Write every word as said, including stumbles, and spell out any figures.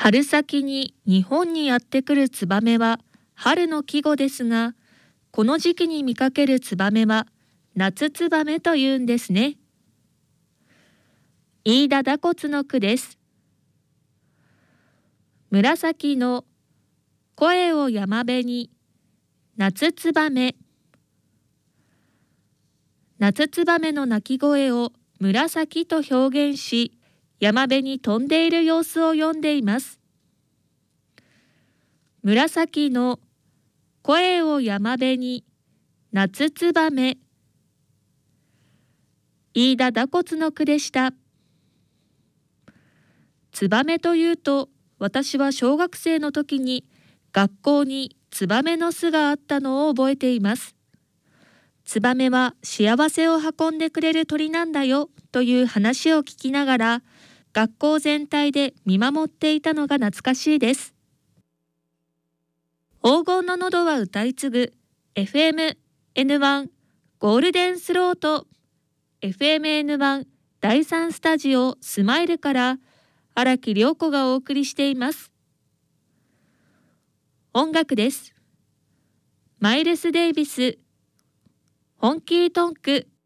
春先に日本にやってくるツバメは春の季語ですが、この時期に見かけるツバメは夏ツバメというんですね。飯田打骨の句です。紫の声を山辺に夏ツバメ。夏ツバメの鳴き声を紫と表現し、山辺に飛んでいる様子を読んでいます。紫の声を山辺に夏ツバメ。飯田打骨の句でした。ツバメというと、私は小学生の時に学校にツバメの巣があったのを覚えています。ツバメは幸せを運んでくれる鳥なんだよという話を聞きながら、学校全体で見守っていたのが懐かしいです。黄金の喉は歌い継ぐ エフエムエヌワン ゴールデンスロート エフエムエヌワン だいさんスタジオスマイルから荒木涼子がお送りしています。音楽です。マイルス・デイビス、ホンキートンク。